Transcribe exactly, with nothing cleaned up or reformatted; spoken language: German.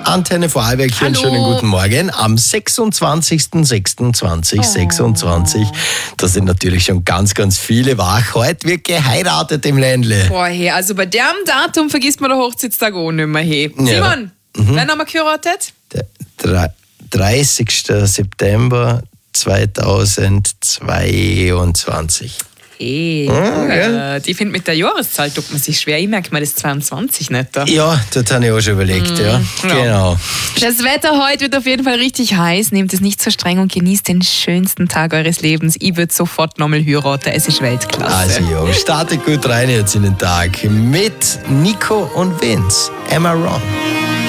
Antenne Vorarlberg hier, einen Hallo. schönen guten Morgen. Am sechsundzwanzigsten sechsten zweitausendsechsundzwanzig, da sind natürlich schon ganz, ganz viele wach. Heute wird geheiratet im Ländle. Boah, hey, also bei dem Datum vergisst man den Hochzeitstag auch nicht mehr. Hey. Ja. Simon, mhm. wann haben wir geheiratet? Der drei- dreißigsten September zweitausendzweiundzwanzig. Hey, Ah, äh, die finde mit der Jahreszahl tut man sich schwer. Ich merke mal das zweiundzwanzig nicht. Da. Ja, das habe ich auch schon überlegt, ja. ja. Genau. Das Wetter heute wird auf jeden Fall richtig heiß. Nehmt es nicht so streng und genießt den schönsten Tag eures Lebens. Ich würde sofort nochmal heiraten. Es ist Weltklasse. Also ja, startet gut rein jetzt in den Tag mit Nico und Vince. Am I wrong?